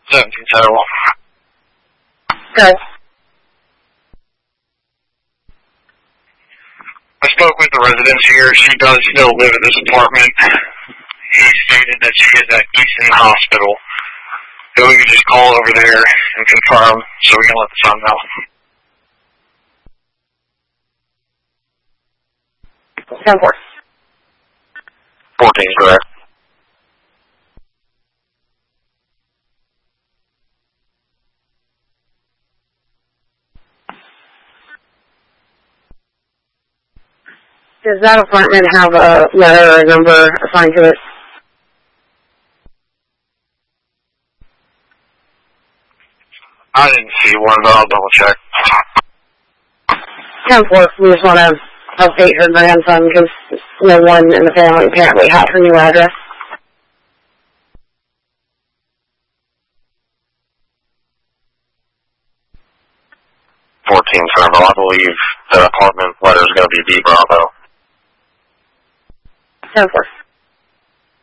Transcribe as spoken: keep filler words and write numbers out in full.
seventeen total. Good. I spoke with the residents here. She does still live at this apartment. He stated that she is at Easton Hospital. So we could just call over there and confirm so we can let the son know. ten four. fourteen, correct. Does that apartment have a letter or a number assigned to it? I didn't see one, but I'll double check. ten four, we just want to update her grandson because no one in the family apparently has her new address. fourteen, Bravo. I believe the apartment letter is going to be B Bravo. ten four.